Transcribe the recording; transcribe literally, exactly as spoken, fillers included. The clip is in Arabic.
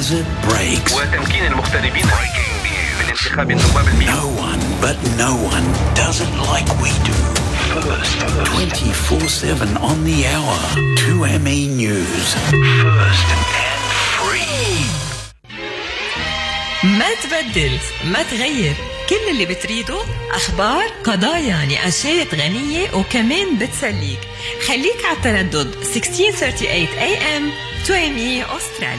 it breaks. وتمكين المغتربين من انتخاب النواب المئة. No one but no one does it like we do. First, twenty-four seven on the hour. two M E News. First and free. ما تبدل، ما تغير، كل اللي بتريده أخبار، قضايا، نقاشات غنية وكمان بتسليك. خليك على التردد ستة عشر ثلاثة وثلاثين إيه إم تو إم إي أستراليا.